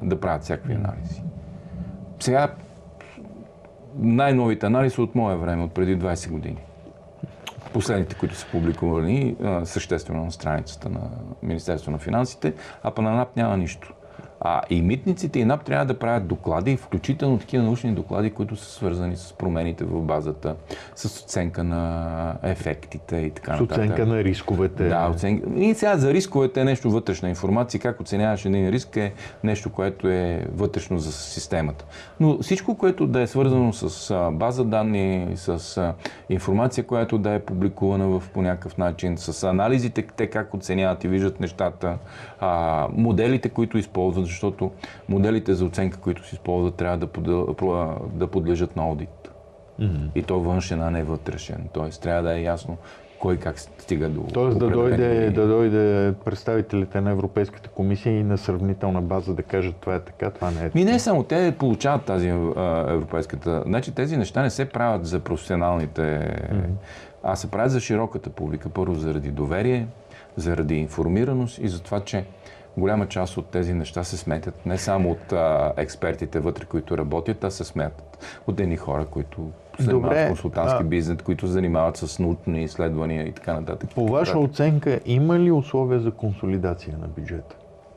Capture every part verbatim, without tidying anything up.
да правят всякакви анализи. Сега най-новите анализи са от мое време, от преди двайсет години. Последните, които са публикувани съществено на страницата на Министерството на финансите, а па на НАП няма нищо. А и митниците и НАП трябва да правят доклади, включително такива научни доклади, които са свързани с промените в базата, с оценка на ефектите и така нататък. С оценка на рисковете. Да, оценка. И сега за рисковете е нещо вътрешна информация. Как оценяваш един риск е нещо, което е вътрешно за системата. Но всичко, което да е свързано с база данни, с информация, която да е публикувана в по някакъв начин, с анализите, те как оценяват и виждат нещата, моделите, които използват, защото моделите за оценка, които се използват, трябва да, подъл... да подлежат на аудит. Mm-hmm. И то външен, а не вътрешен. Тоест трябва да е ясно кой как стига до Тоест да дойде, да дойде представителите на Европейската комисия и на сравнителна база да кажат това е така, това не е така. Ми не само, те получават тази а, европейската... Значи тези неща не се правят за професионалните, mm-hmm. а се правят за широката публика. Първо заради доверие, заради информираност и за това, че голяма част от тези неща се сметят не само от а, експертите вътре, които работят, а се сметят от едни хора, които се занимават с консултантски а... бизнес, които се занимават с научни изследвания и така нататък. По ваша оценка, има ли условия за консолидация на бюджета?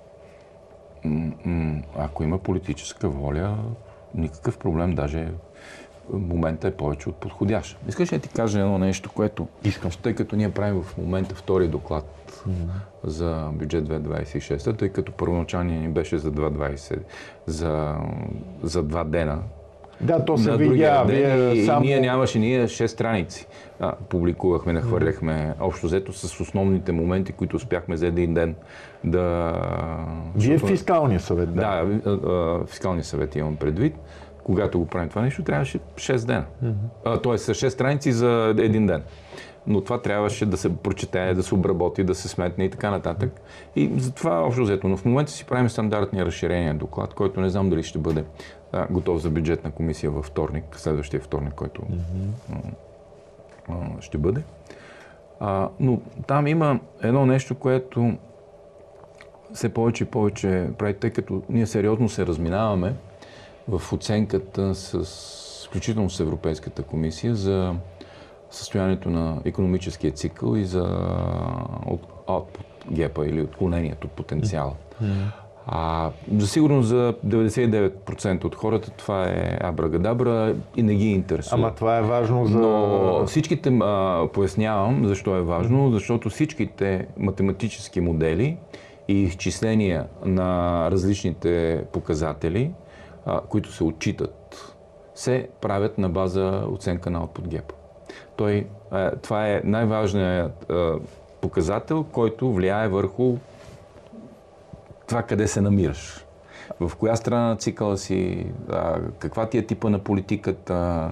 М-м, ако има политическа воля, никакъв проблем, даже момента е повече от подходящ. Искаш ли да ти кажа едно нещо, което искам, тъй като ние правим в момента втори доклад mm-hmm. за бюджет две хиляди двайсет и шеста, тъй като първоначалният ни беше за две хиляди двайсет, за, за два дена. Да, то се видя. И, само... и ние нямаше, ние шест страници а, публикувахме, нахвърляхме mm-hmm. общо взето с основните моменти, които успяхме за един ден да... Вие в фискалния съвет, да? Да, фискалния съвет имам предвид. Когато го правим това нещо, трябваше шест дена. Mm-hmm. Тоест шест страници за един ден. Но това трябваше да се прочете, да се обработи, да се сметне и така нататък. И затова общо взето. Но в момента си правим стандартния разширения доклад, който не знам дали ще бъде а, готов за бюджетна комисия във вторник, следващия вторник, който mm-hmm. а, а, ще бъде. А, но там има едно нещо, което все повече и повече прави, тъй като ние сериозно се разминаваме в оценката с, включително с Европейската комисия за състоянието на икономическия цикъл и за output gap или отклонението от потенциала. Mm-hmm. А, за сигурно за деветдесет и девет процента от хората това е абрагадабра и не ги интересува. Ама това е важно за... Но всичките, а, пояснявам защо е важно, защото всичките математически модели и изчисления на различните показатели, които се отчитат, се правят на база оценка на output gap. Той, това е най-важният показател, който влияе върху това къде се намираш. В коя страна на цикъла си, каква ти е типа на политиката,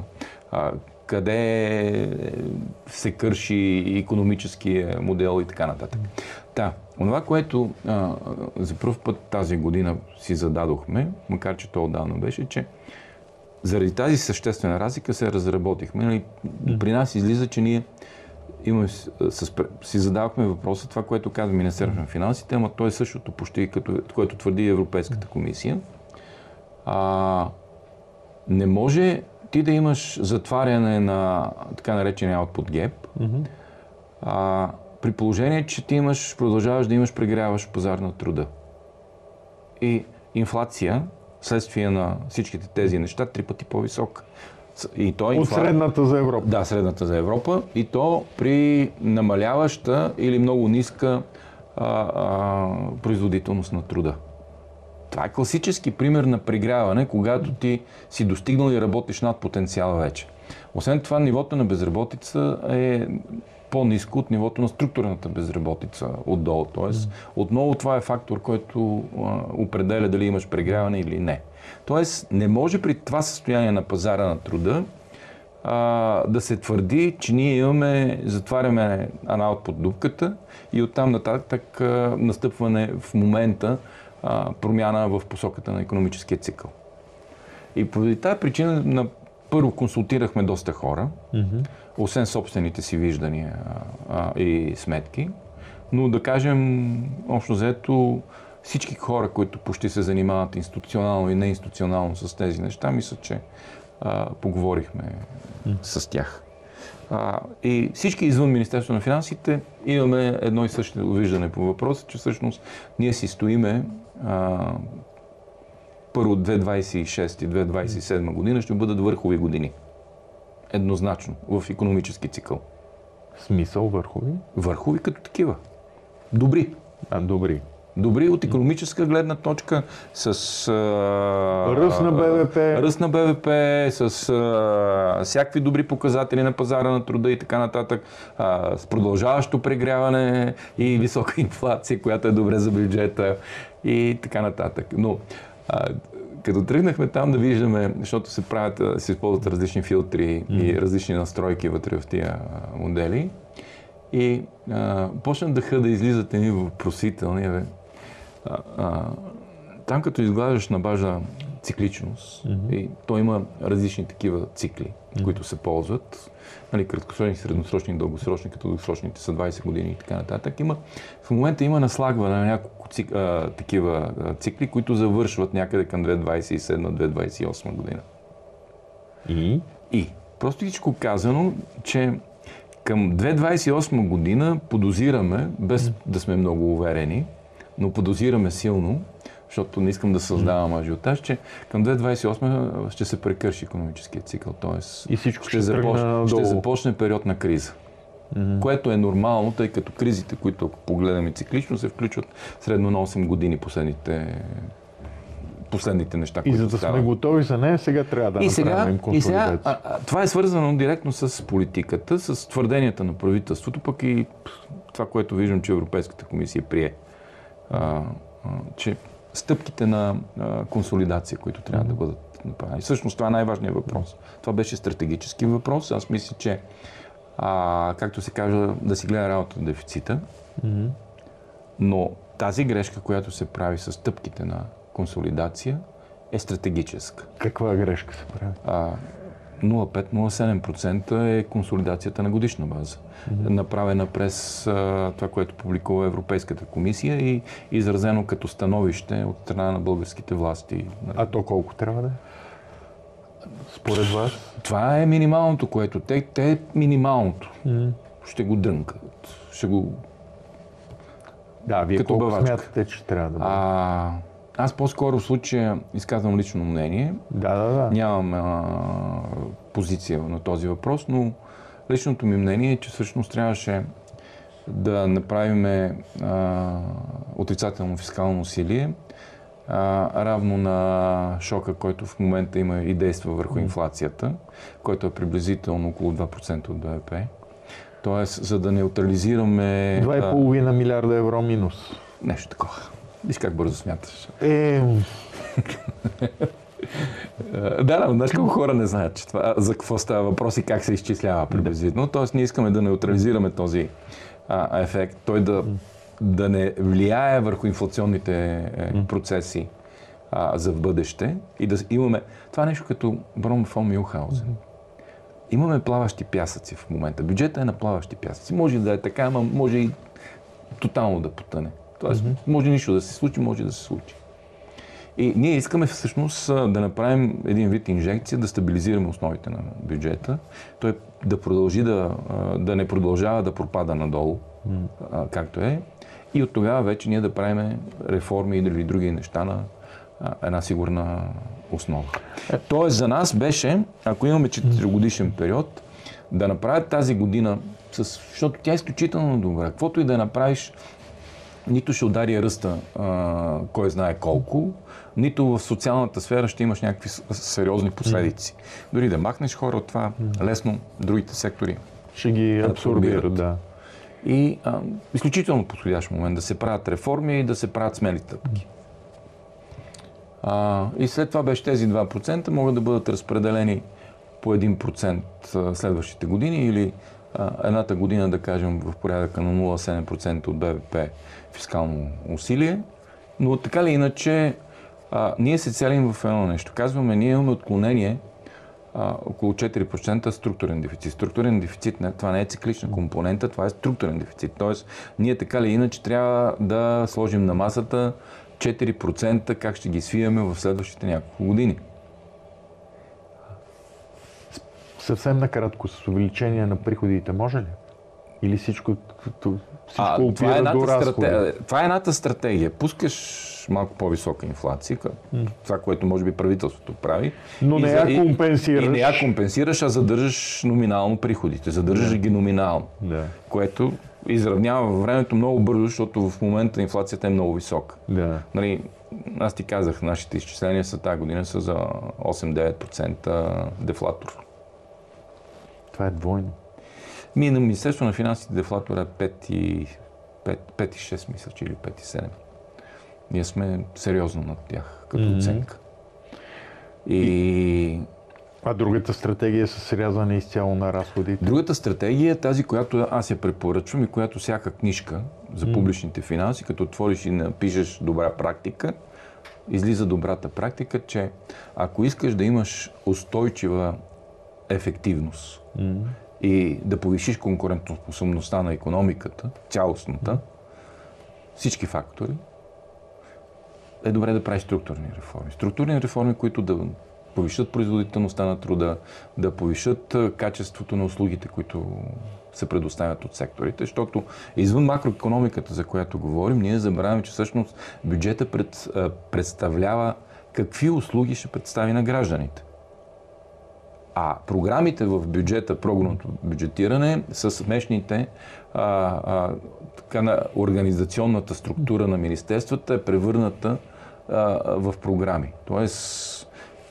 къде се кърши икономическия модел и така нататък. Да, онова, което а, за пръв път тази година си зададохме, макар че то отдавна беше, че заради тази съществена разлика се разработихме. Нали, при нас излиза, че ние имаме, с, си задавахме въпроса, това, което казва Министерството на финансите, ама то е същото почти, като, което твърди Европейската комисия. А, не може ти да имаш затваряне на така наречения output gap, mm-hmm. а, при положение, че ти имаш, продължаваш да имаш прегряваш пазар на труда. И инфлация, следствие на всичките тези неща, три пъти по-висока. И то От инфла... средната за Европа. Да, средната за Европа. И то при намаляваща или много ниска а, а, производителност на труда. Това е класически пример на прегряване, когато ти си достигнал и работиш над потенциала вече. Освен това, нивото на безработица е по-ниско от нивото на структурната безработица отдолу. Тоест, отново това е фактор, който а, определя дали имаш прегряване или не. Тоест, не може при това състояние на пазара на труда а, да се твърди, че ние имаме, затваряме аналог под дупката и оттам нататък а, настъпване в момента а, промяна в посоката на икономическия цикъл. И поради тази причина на първо консултирахме доста хора, mm-hmm. освен собствените си виждания а, и сметки, но да кажем, общо взето, всички хора, които почти се занимават институционално и неинституционално с тези неща, мисля, че а, поговорихме mm. с тях. А, и всички извън Министерството на финансите имаме едно и също виждане по въпроса, че всъщност ние си стоиме а, първо две хиляди двадесет и шеста и две хиляди двадесет и седма година ще бъдат върхови години. Еднозначно, в икономически цикъл. Смисъл върхови? Върхови като такива. Добри. А, добри. Добри от икономическа гледна точка, с а, ръст на БВП, ръст на БВП, с а, всякакви добри показатели на пазара на труда и така нататък, а, с продължаващо прегряване и висока инфлация, която е добре за бюджета и така нататък. Но а, като тръгнахме там да виждаме, защото се правят, се използват различни филтри mm. и различни настройки вътре в тия модели, и а, почна дъха да излизат едни въпросителни. Бе. А, а, там като изглаждаш на база цикличност, mm-hmm. и то има различни такива цикли, mm-hmm. които се ползват. Нали, краткосрочни, средносрочни, дългосрочни, като дългосрочните са двадесет години и така нататък. Има, в момента има наслагване на няколко цик, а, такива а, цикли, които завършват някъде към две хиляди двадесет и седма - две хиляди двадесет и осма година. И? И. Просто всичко казано, че към две хиляди двадесет и осма година подозираме, без mm. да сме много уверени, но подозираме силно, защото не искам да създавам ажиотаж, че към две хиляди двадесет и осма ще се прекърши икономическия цикъл, т.е. и всичко ще, ще, започне, ще започне период на криза. Mm-hmm. Което е нормално, тъй като кризите, които ако погледаме циклично, се включват средно на осем години последните, последните неща, които и за да стават. сме готови за нея, сега трябва да и направим сега, и сега, консолидация. а, а, това е свързано директно с политиката, с твърденията на правителството, пък и това, което виждам, че Европейската комисия прие. А, а, че стъпките на а, консолидация, които трябва mm-hmm. да бъдат направени. Всъщност това е най-важният въпрос. Това беше стратегически въпрос. Аз мисля, че а, както се казва, да си гледа работа от дефицита, mm-hmm. но тази грешка, която се прави с стъпките на консолидация, е стратегическа. Каква грешка се прави? А, нула цяло пет - нула цяло седем процента е консолидацията на годишна база. Mm-hmm. Направена през а, това, което публикува Европейската комисия и изразено като становище от страна на българските власти. А то колко трябва да е? Според вас? Това е минималното, което те, те е минималното. Mm-hmm. Ще го дрънкат. Ще го... Да, вие като колко бавачка. смятате, че трябва да бъде? А, аз по-скоро в случая изказвам лично мнение. Да, да, да. Нямам а, позиция на този въпрос, но личното ми мнение е, че всъщност трябваше да направим а, отрицателно фискално усилие, а, равно на шока, който в момента има и действа върху инфлацията, който е приблизително около два процента от БВП. Тоест, за да неутрализираме... два и половина милиарда евро минус. Нещо такова. Виж как бързо смяташ. Е... Да, да, знаеш колко хора не знаят, че това, за какво става въпрос и как се изчислява приблизително. Тоест, ние искаме да неутрализираме този а, ефект, той да, да не влияе върху инфлационните е, процеси а, за в бъдеще и да имаме... Това е нещо като Барон фон Мюнхаузен. Имаме плаващи пясъци в момента. Бюджета е на плаващи пясъци. Може да е така, ама може и тотално да потъне. Тоест, mm-hmm. може нищо да се случи, може да се случи. И ние искаме всъщност да направим един вид инжекция, да стабилизираме основите на бюджета. Той да продължи да, да не продължава да пропада надолу, mm-hmm. както е. И от тогава вече ние да правим реформи или други неща на една сигурна основа. Тоест за нас беше, ако имаме четиригодишен период, да направят тази година, защото тя е изключително добра. Каквото и да направиш, нито ще удари ръста, а, кой знае колко, нито в социалната сфера ще имаш някакви сериозни последици. Mm. Дори да махнеш хора от това, mm. лесно другите сектори ще ги абсорбират. Да. И а, изключително подходящ момент да се правят реформи и да се правят смели стъпки. А, и след това беше тези два процента могат да бъдат разпределени по един процент следващите години или а, едната година, да кажем, в порядъка на нула цяло седем процента от БВП фискално усилие. Но така ли иначе, а, ние се целим в едно нещо. Казваме, ние имаме отклонение а, около четири процента структурен дефицит. Структурен дефицит, не, това не е циклична компонента, това е структурен дефицит. Тоест, ние така ли иначе трябва да сложим на масата четири процента как ще ги свиеме в следващите няколко години. Съвсем накратко, с увеличение на приходите може ли? Или всичко, всичко а, опира това, е до разходи? стратегия, това е едната стратегия. Пускаш малко по-висока инфлация, mm. това, което може би правителството прави. Но не я компенсираш. И, и не я компенсираш, а задържаш номинално приходите. Задържаш yeah. ги номинално. Yeah. Което изравнява във времето много бързо, защото в момента инфлацията е много висока. Yeah. Нали, аз ти казах, нашите изчисления са тази година са за осем-девет процента дефлатор. Това е двойно. Ми на Министерство на финансите дефлатора е пет и шест, мисля, че или пет и седем. Ние сме сериозно над тях, като mm-hmm. оценка. И... А другата стратегия е с рязане изцяло на разходите? Другата стратегия е тази, която аз я препоръчвам и която всяка книжка за mm-hmm. публичните финанси, като отвориш и напишеш добра практика, излиза добрата практика, че ако искаш да имаш устойчива ефективност mm-hmm. и да повишиш конкурентоспособността на икономиката, цялостната, всички фактори, е добре да правиш структурни реформи. Структурни реформи, които да повишат производителността на труда, да повишат качеството на услугите, които се предоставят от секторите, защото извън макроекономиката, за която говорим, ние забравяме, че всъщност бюджета пред, представлява какви услуги ще представи на гражданите. А програмите в бюджета, програмното бюджетиране, са смешните, а, а, така на организационната структура на министерствата е превърната а, в програми. Тоест,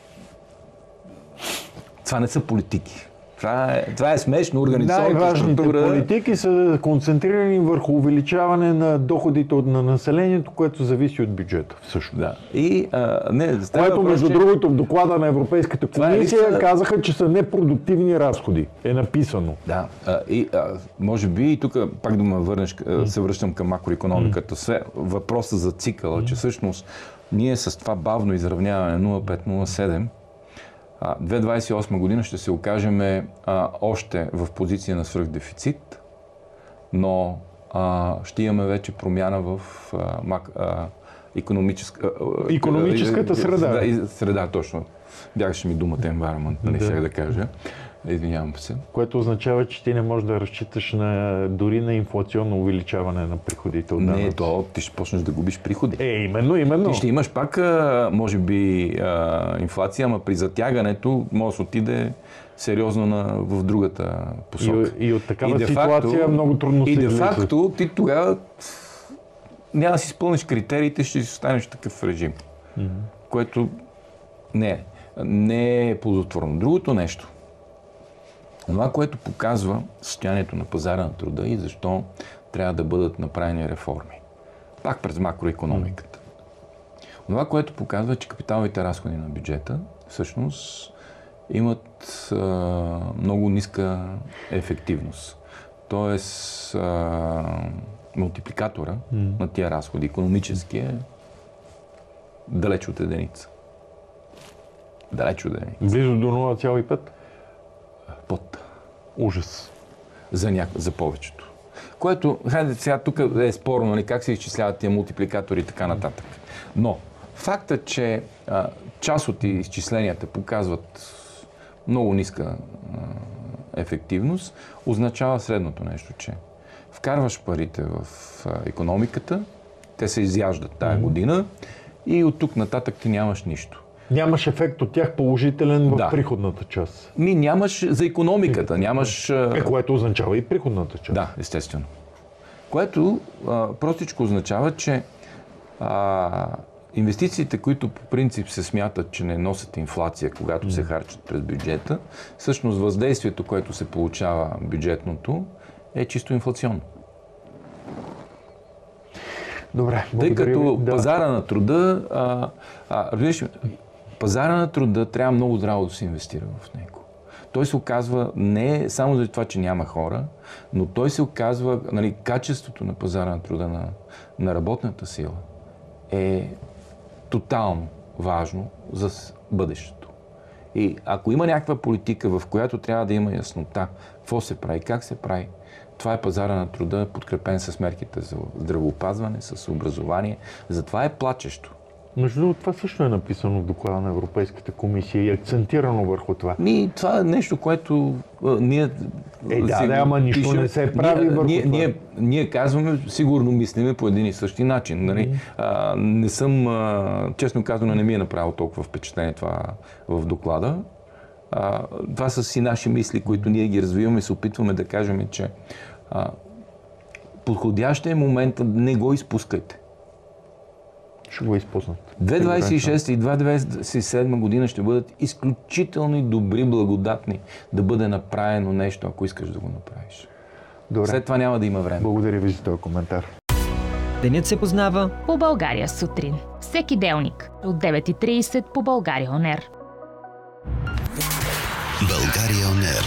това не са политики. Това е, това е смешно организационната Най-важните структура. Политики са концентрирани върху увеличаване на доходите на населението, което зависи от бюджета. Всъщност. Да. И, а, не, което, между че... другото, в доклада на Европейската комисия е... казаха, че са непродуктивни разходи. Е написано. Да. А, и а, може би и тук пак да ме върнеш, mm. се връщам към макроекономиката. Mm. Въпросът за цикъла, mm. че всъщност ние с това бавно изравняване нула цяло пет - нула цяло седем две хиляди двадесет и осма година ще се окажем а, още в позиция на свръхдефицит, но а, ще имаме вече промяна в а, мак, а, икономическа, а, икономическата среда. Да, среда, точно. Бягаше ми думата environment, не да. Сега да кажа. Извинявам се. Което означава, че ти не можеш да разчиташ на, дори на инфлационно увеличаване на приходите от данъци. Не, то ти ще почнеш да губиш приходи. Е, именно, именно. Ти ще имаш пак, може би, инфлация, ама при затягането може да отиде сериозно на, в другата посока. И, и от такава и ситуация факто, много трудно се И де излезе. факто ти тогава няма да си изпълниш критериите, ще си останеш такъв режим. Mm-hmm. Което не, не е плодотворно. Другото нещо. Това, което показва състоянието на пазара на труда и защо трябва да бъдат направени реформи. Пак през макроекономиката. Това, което показва, че капиталовите разходи на бюджета всъщност имат а, много ниска ефективност. Тоест, а, мултипликатора mm. на тия разходи, икономически е далеч от единица. Далеч от единица. Близо до нула цяло и пет? Под. Ужас. За, ня... за повечето. Което, хайде сега тук е спорно, нали, как се изчисляват тия мултипликатори и така нататък. Но фактът, че а, част от изчисленията показват много ниска а, ефективност, означава следното нещо, че вкарваш парите в а, икономиката, те се изяждат тая mm-hmm. година и от тук нататък ти нямаш нищо. Нямаш ефект от тях положителен в да. приходната част. Ми нямаш за икономиката, нямаш... Е, което означава и приходната част. Да, естествено. Което а, простичко означава, че а, инвестициите, които по принцип се смятат, че не носят инфлация, когато mm. се харчат през бюджета, всъщност въздействието, което се получава бюджетното, е чисто инфлационно. Добре, Тъй като да. пазара на труда, а, а, различни, пазара на труда трябва много здраво да се инвестира в него. Той се оказва не само за това, че няма хора, но той се оказва, нали, качеството на пазара на труда на, на работната сила е тотално важно за бъдещето. И ако има някаква политика, в която трябва да има яснота какво се прави, как се прави, това е пазара на труда, подкрепен с мерките за здравеопазване, с образование. Затова е плачещо. Между другото, това също е написано в доклада на Европейската комисия и акцентирано върху това. Ми, това е нещо, което а, ние... Е, да, да, ама нищо пишем, не се прави ние, върху ние, това. Ние, ние казваме, сигурно мислиме по един и същи начин. Нали? Mm-hmm. А, не съм, а, честно казано, не ми е направило толкова впечатление това в доклада. А, това са си наши мисли, които ние ги развиваме и се опитваме да кажем, че а, подходящия момент, не го изпускайте. Ще го изпуснат. две хиляди двадесет и шеста и две хиляди двадесет и седма година ще бъдат изключително добри, благодатни да бъде направено нещо, ако искаш да го направиш. Добре. След това няма да има време. Благодаря ви за този коментар. Денят се познава по България сутрин. Всеки делник от девет и тридесет по България Он Ер. България Он Ер.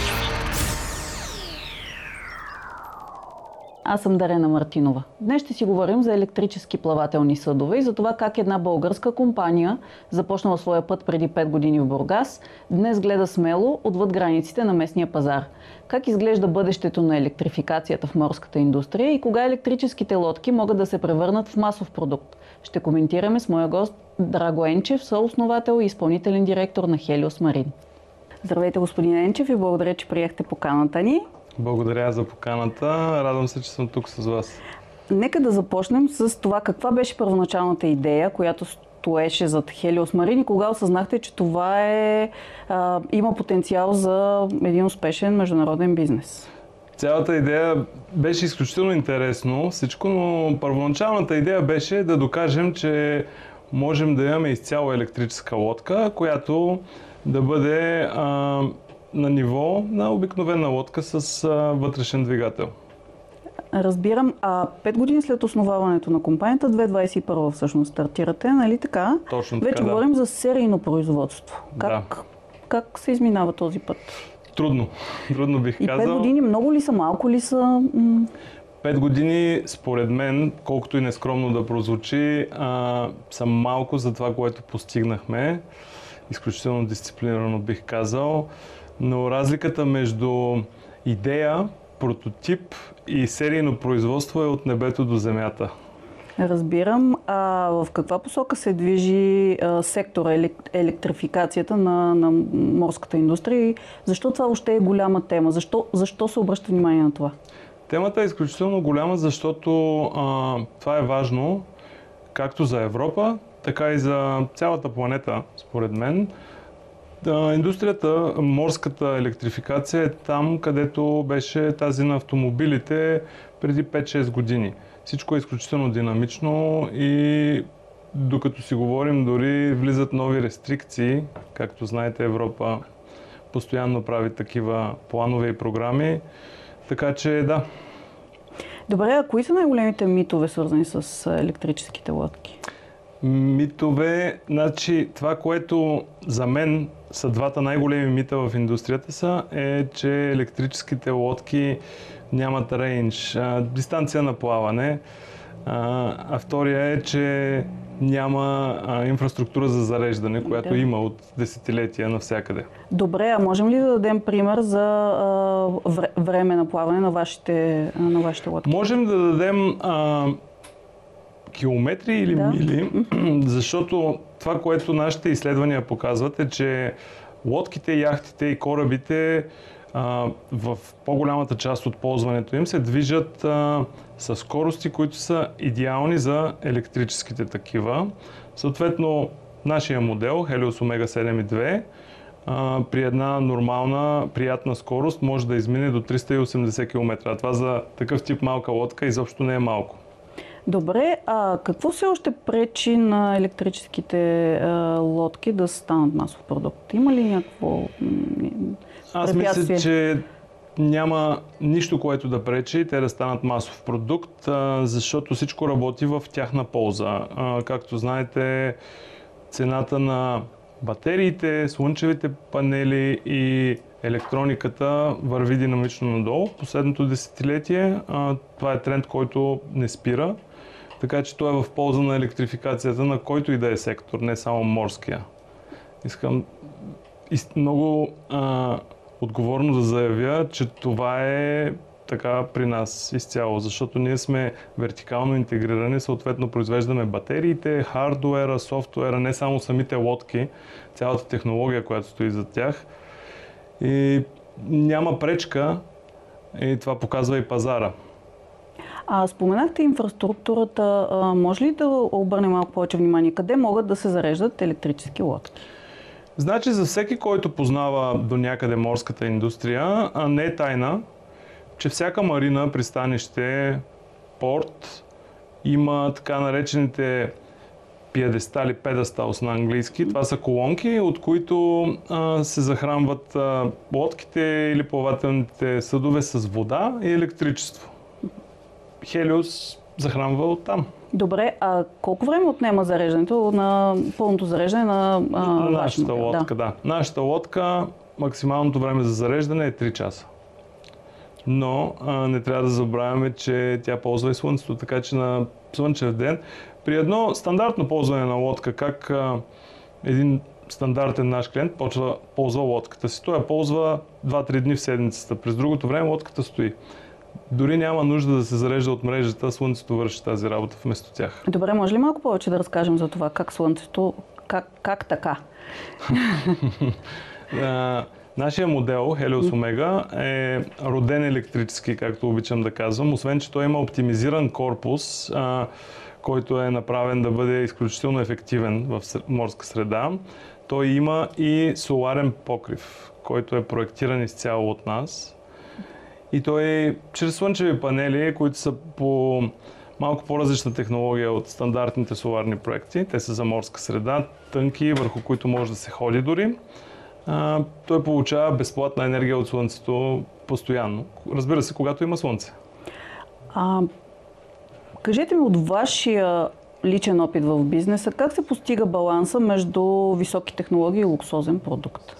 Аз съм Дарена Мартинова. Днес ще си говорим за електрически плавателни съдове и за това как една българска компания, започнала своя път преди пет години в Бургас, днес гледа смело отвъд границите на местния пазар. Как изглежда бъдещето на електрификацията в морската индустрия и кога електрическите лодки могат да се превърнат в масов продукт. Ще коментираме с моя гост Драго Енчев, съосновател и изпълнителен директор на Helios Marine. Здравейте, господин Енчев, и благодаря, че приехте поканата ни. Благодаря за поканата. Радвам се, че съм тук с вас. Нека да започнем с това каква беше първоначалната идея, която стоеше зад Helios Marine и кога осъзнахте, че това е, а, има потенциал за един успешен международен бизнес. Цялата идея беше изключително интересно всичко, но първоначалната идея беше да докажем, че можем да имаме изцяло електрическа лодка, която да бъде а, на ниво на обикновена лодка с а, вътрешен двигател. Разбирам. А пет години след основаването на компанията, две хиляди двадесет и първа всъщност стартирате, нали така? Точно така, Вече да. говорим за серийно производство. Как, Да. как се изминава този път? Трудно. Трудно бих И казал. пет години много ли са, малко ли са? М- Пет години, според мен, колкото и нескромно да прозвучи, а, са малко за това, което постигнахме. Изключително дисциплинирано бих казал. Но разликата между идея, прототип и серийно производство е от небето до земята. Разбирам. А в каква посока се движи а, сектора елек, електрификацията на, на морската индустрия и защо това още е голяма тема? Защо, защо се обръща внимание на това? Темата е изключително голяма, защото а, това е важно както за Европа, така и за цялата планета, според мен. А, индустрията, морската електрификация е там, където беше тази на автомобилите преди пет-шест години. Всичко е изключително динамично и докато си говорим, дори влизат нови рестрикции. Както знаете, Европа постоянно прави такива планове и програми. Така че да. Добре, а кои са най-големите митове, свързани с електрическите лодки? Митове, значи това, което за мен са двата най-големи мита в индустрията са, е, че електрическите лодки нямат рейндж, дистанция на плаване, а, а втория е, че няма а, инфраструктура за зареждане, която Да. има от десетилетия навсякъде. Добре, а можем ли да дадем пример за а, вре, време на плаване на вашите, на вашите лодки? Можем да дадем а, километри или Да. мили, защото това, което нашите изследвания показват е, че лодките, яхтите и корабите а, в по-голямата част от ползването им се движат а, с скорости, които са идеални за електрическите такива. Съответно, нашия модел Helios Omega седем и две а, при една нормална, приятна скорост може да измине до триста и осемдесет километра. Това за такъв тип малка лодка изобщо не е малко. Добре, а какво все още пречи на електрическите а, лодки да станат масов продукт? Има ли някакво м, Аз препятствие? мисля, че няма нищо, което да пречи те да станат масов продукт, а, защото всичко работи в тяхна полза. А, както знаете, цената на батериите, слънчевите панели и електрониката върви динамично надолу. Последното десетилетие а, това е тренд, който не спира, така че той е в полза на електрификацията на който и да е сектор, не само морския. Искам много а, отговорно да заявя, че това е така при нас изцяло, защото ние сме вертикално интегрирани, съответно произвеждаме батериите, хардуера, софтуера, не само самите лодки, цялата технология, която стои зад тях. И няма пречка и това показва и пазара. А споменахте инфраструктурата. А, може ли да обърнем малко повече внимание? Къде могат да се зареждат електрически лодки? Значи за всеки, който познава до някъде морската индустрия, а не е тайна, че всяка марина, пристанище, порт има така наречените пиедестали, педесталс на английски. Това са колонки, от които а, се захранват а, лодките или плавателните съдове с вода и електричество. Хелиос захранва оттам. Добре, а колко време отнема зареждането на пълното зареждане на а, нашата модел? лодка? Да. да. Нашата лодка, максималното време за зареждане е три часа. Но а, не трябва да забравяме, че тя ползва и слънцето, така че на слънчев ден при едно стандартно ползване на лодка, как а, един стандартен наш клиент почва ползва лодката си. Той я ползва два-три дни в седмицата. През другото време лодката стои. Дори няма нужда да се зарежда от мрежата, слънцето върши тази работа вместо тях. Добре, може ли малко повече да разкажем за това, как слънцето, как, как така? Нашия модел Helios Omega е роден електрически, както обичам да казвам, освен че той има оптимизиран корпус, а, който е направен да бъде изключително ефективен в морска среда. Той има и соларен покрив, който е проектиран изцяло от нас. И той чрез слънчеви панели, които са по малко по-различна технология от стандартните соларни проекти, те са за морска среда, тънки, върху които може да се ходи дори. А, той получава безплатна енергия от слънцето постоянно. Разбира се, когато има слънце. А, кажете ми от вашия личен опит в бизнеса, как се постига баланса между високи технологии и луксозен продукт?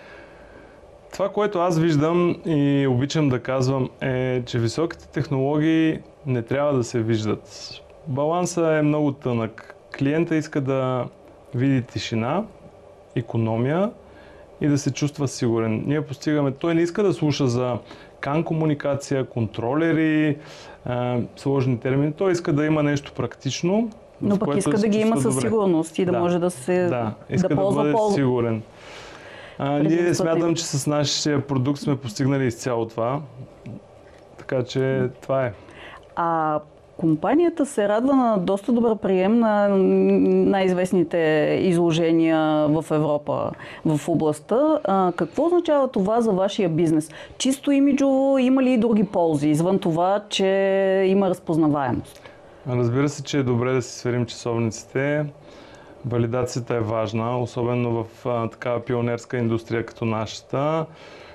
Това, което аз виждам и обичам да казвам е, че високите технологии не трябва да се виждат. Балансът е много тънък. Клиента иска да види тишина, икономия и да се чувства сигурен. Ние постигаме, той не иска да слуша за кан комуникация, контролери, е, сложни термини. Той иска да има нещо практично. Но пък иска да ги има със сигурност и да, да може да се да, иска да, да ползва бъде пол... сигурен. А, ние смятам, че с нашия продукт сме постигнали изцяло това. Така че това е. А компанията се радва на доста добър прием на най-известните изложения в Европа в областта. А, какво означава това за вашия бизнес? Чисто имиджово има ли и други ползи, извън това, че има разпознаваемост? Разбира се, че е добре да си сверим часовниците. Валидацията е важна, особено в а, такава пионерска индустрия като нашата.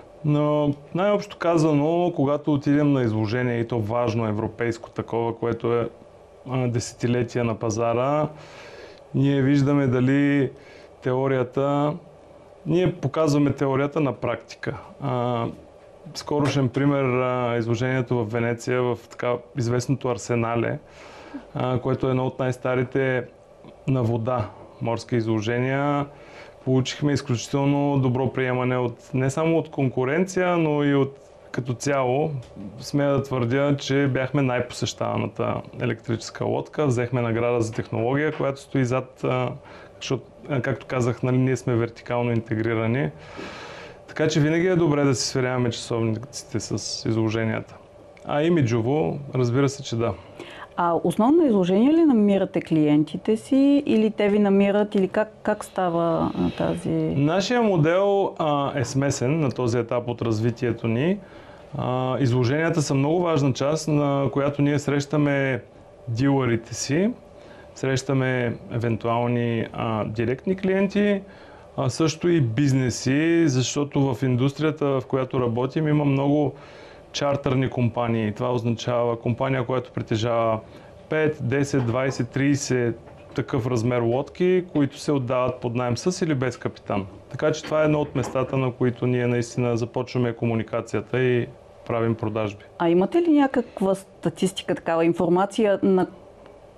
Но най-общо казано, когато отидем на изложение и то важно европейско такова, което е а, десетилетия на пазара, ние виждаме дали теорията, ние показваме теорията на практика. А, скорошен пример а, изложението в Венеция, в така известното Арсенале, а, което е едно от най-старите на вода морски изложения. Получихме изключително добро приемане от, не само от конкуренция, но и от като цяло. Смея да твърдя, че бяхме най-посещаваната електрическа лодка. Взехме награда за технология, която стои зад, защото, както казах, нали, ние сме вертикално интегрирани. Така че винаги е добре да си сверяваме часовниците с изложенията. А имиджово, разбира се, че да. А основно изложение ли намирате клиентите си или те ви намират или как, как става а, тази... Нашия модел а, е смесен на този етап от развитието ни. А, изложенията са много важна част, на която ние срещаме дилърите си, срещаме евентуални а, директни клиенти, а също и бизнеси, защото в индустрията, в която работим, има много чартърни компании. Това означава компания, която притежава пет, десет, двайсет, трийсет такъв размер лодки, които се отдават под наем с или без капитан. Така че това е едно от местата, на които ние наистина започваме комуникацията и правим продажби. А имате ли някаква статистика, такава информация на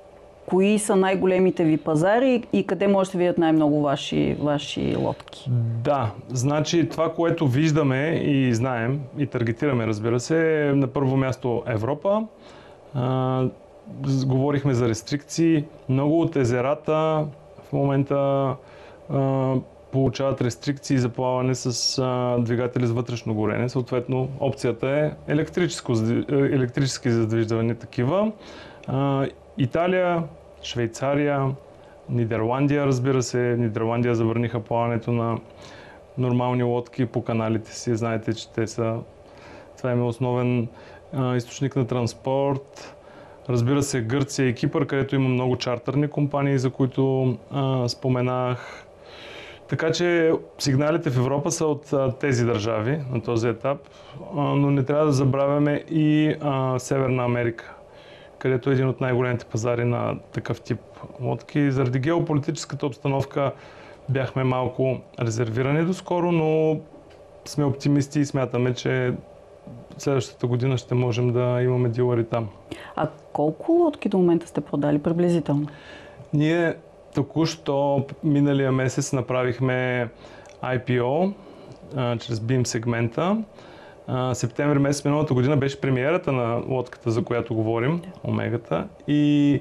кои са най-големите ви пазари и къде може да се видят най-много ваши, ваши лодки? Да, значи това, което виждаме и знаем и таргетираме, разбира се, е на първо място Европа. А, говорихме за рестрикции. Много от езерата в момента а, получават рестрикции за плаване с а, двигатели с вътрешно горене. Съответно, опцията е електрически задвижване такива. А, Италия, Швейцария, Нидерландия, разбира се. Нидерландия забраниха плаването на нормални лодки по каналите си. Знаете, че те са... Това е основен а, източник на транспорт. Разбира се, Гърция и Кипър, където има много чартърни компании, за които а, споменах. Така че сигналите в Европа са от а, тези държави на този етап, а, но не трябва да забравяме и а, Северна Америка, където е един от най-големите пазари на такъв тип лодки. Заради геополитическата обстановка бяхме малко резервирани доскоро, но сме оптимисти и смятаме, че следващата година ще можем да имаме дилъри там. А колко лодки до момента сте продали приблизително? Ние току-що миналия месец направихме Ай Пи О а, чрез бим сегмента. А, септември месец миналата година беше премиерата на лодката, за която говорим, Омегата. И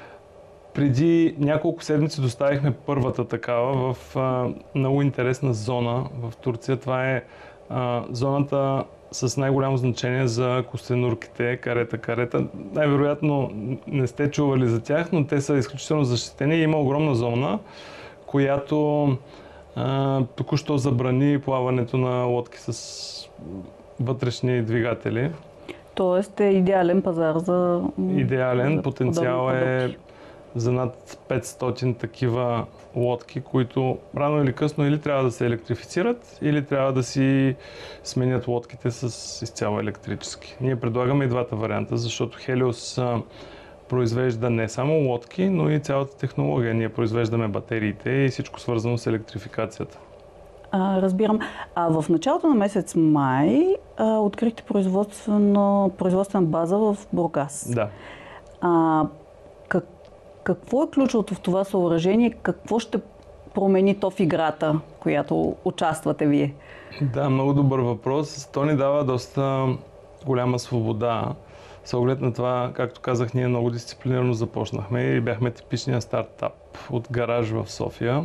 преди няколко седмици доставихме първата такава в а, много интересна зона в Турция. Това е а, зоната с най-голямо значение за костенурките, карета-карета. Най-вероятно не сте чували за тях, но те са изключително защитени и има огромна зона, която а, току-що забрани плаването на лодки с вътрешни двигатели. Тоест е идеален пазар за... Идеален. за Потенциал е продукти. за над петстотин такива лодки, които рано или късно или трябва да се електрифицират, или трябва да си сменят лодките с изцяло електрически. Ние предлагаме и двата варианта, защото Helios а, произвежда не само лодки, но и цялата технология. Ние произвеждаме батериите и всичко свързано с електрификацията. А, разбирам. А в началото на месец май а, открихте производствена, производствена база в Бургас. Да. А, как, какво е ключовото в това съоръжение? Какво ще промени то в играта, която участвате вие? Да, много добър въпрос. То ни дава доста голяма свобода. С оглед на това, както казах, ние много дисциплинирано започнахме и бяхме типичния стартап от гараж в София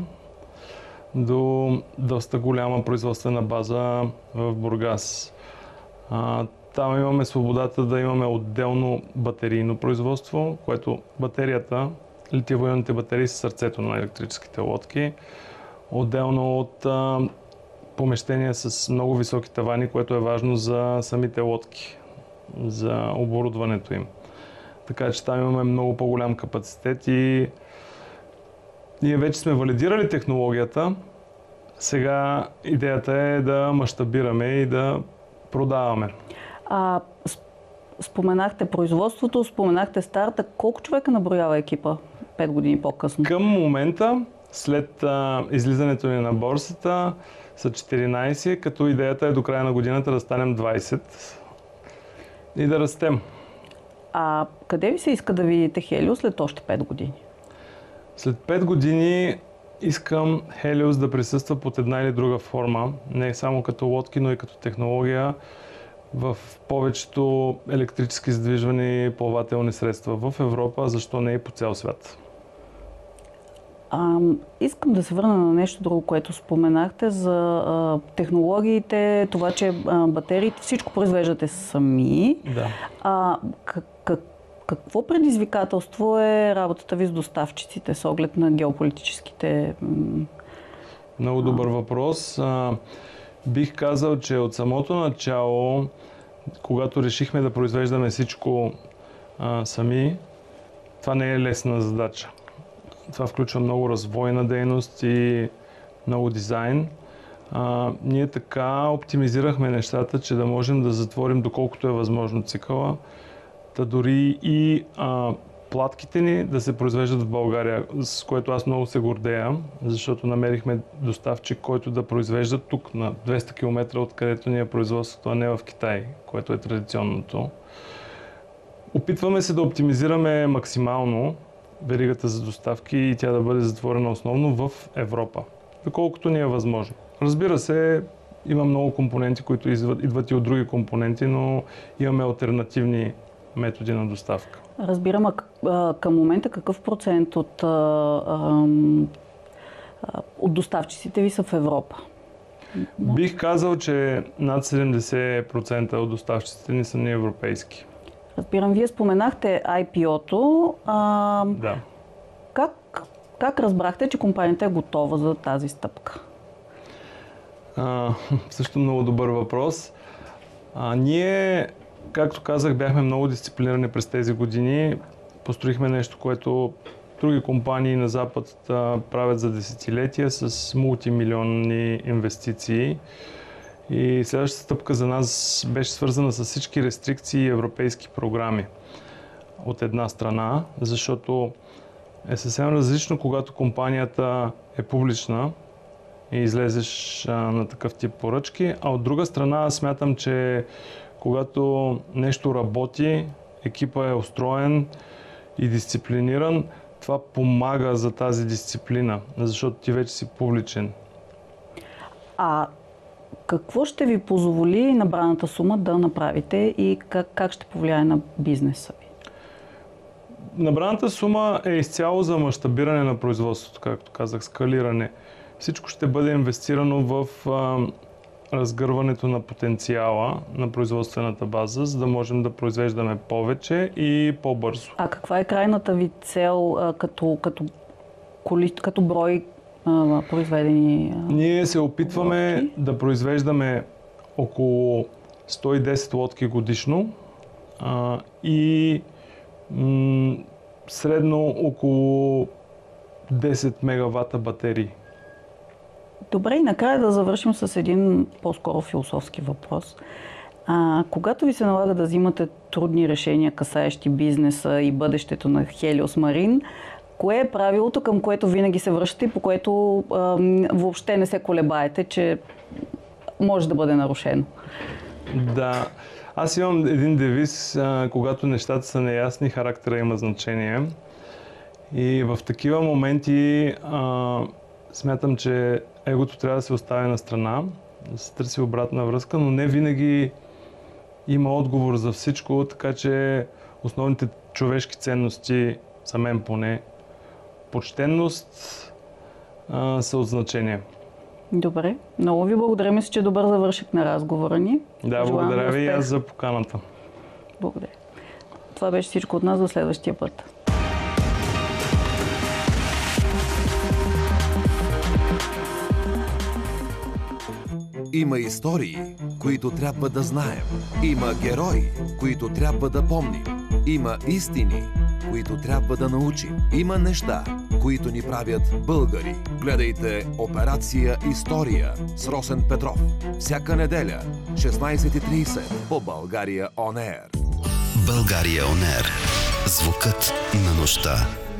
до доста голяма производствена база в Бургас. А, там имаме свободата да имаме отделно батерийно производство, което батерията, литиево-ионните батерии са сърцето на електрическите лодки. Отделно от а, помещения с много високи тавани, което е важно за самите лодки, за оборудването им. Така че там имаме много по-голям капацитет и ние вече сме валидирали технологията. Сега идеята е да мащабираме и да продаваме. А, споменахте производството, споменахте старта. Колко човека наброява екипа пет години по-късно? Към момента, след а, излизането ни на борсата, са четиринайсет, като идеята е до края на годината да станем двайсет и да растем. А къде ви се иска да видите Helios след още пет години? След пет години искам Helios да присъства под една или друга форма, не само като лодки, но и като технология в повечето електрически задвижвани плавателни средства в Европа, защо не и по цял свят. А, искам да се върна на нещо друго, което споменахте за а, технологиите, това, че а, батериите, всичко произвеждате сами. Да. А, как, как, какво предизвикателство е работата ви с доставчиците с оглед на геополитическите... М- Много добър въпрос. А, бих казал, че от самото начало, когато решихме да произвеждаме всичко а, сами, това не е лесна задача. Това включва много развойна дейност и много дизайн. А, ние така оптимизирахме нещата, че да можем да затворим доколкото е възможно цикъла, да дори и а, платките ни да се произвеждат в България, с което аз много се гордея, защото намерихме доставчик, който да произвежда тук на двеста километра, откъдето ни е производството, а не в Китай, което е традиционното. Опитваме се да оптимизираме максимално веригата за доставки и тя да бъде затворена основно в Европа, доколкото ни е възможно. Разбира се, има много компоненти, които идват, идват и от други компоненти, но имаме алтернативни методи на доставка. Разбирам, а към момента какъв процент от, а, а, от доставчиците ви са в Европа? Бих казал, че над седемдесет процента от доставчиците ни са неевропейски. Разбирам, вие споменахте ай пи о-то. А, Да. Как, как разбрахте, че компанията е готова за тази стъпка? А, също много добър въпрос. А, ние, както казах, бяхме много дисциплинирани през тези години. Построихме нещо, което други компании на Запад а, правят за десетилетия с мултимилионни инвестиции. И следващата стъпка за нас беше свързана с всички рестрикции и европейски програми. От една страна, защото е съвсем различно, когато компанията е публична и излезеш а, на такъв тип поръчки, а от друга страна смятам, че когато нещо работи, екипа е устроен и дисциплиниран, това помага за тази дисциплина, защото ти вече си публичен. А какво ще ви позволи набраната сума да направите и как, как ще повлияе на бизнеса ви? Набраната сума е изцяло за мащабиране на производството, както казах, скалиране. Всичко ще бъде инвестирано в а, разгърването на потенциала на производствената база, за да можем да произвеждаме повече и по-бързо. А каква е крайната ви цел а, като, като, коли, като брой а, произведени? А, Ние се опитваме лодки? да произвеждаме около сто и десет лодки годишно а, и м- средно около десет мегавата батерии. Добре, и накрая да завършим с един по-скоро философски въпрос. А, когато ви се налага да взимате трудни решения, касаещи бизнеса и бъдещето на Helios Marine, кое е правилото, към което винаги се връщате и по което а, въобще не се колебаете, че може да бъде нарушено? Да, аз имам един девиз, а, когато нещата са неясни, характера има значение. И в такива моменти а, смятам, че егото трябва да се остави на страна, да се търси обратна връзка, но не винаги има отговор за всичко, така че основните човешки ценности, за мен поне, почтенност а, са от значение. Добре, много ви благодаря. Мисля, че е добър завършек на разговора ни. Да, Желаем благодаря ви и успех. аз за поканата. Благодаря. Това беше всичко от нас до следващия път. Има истории, които трябва да знаем. Има герои, които трябва да помним. Има истини, които трябва да научим. Има неща, които ни правят българи. Гледайте Операция История с Росен Петров. Всяка неделя, шестнайсет и трийсет по България On Air. България On Air. Звукът на нощта.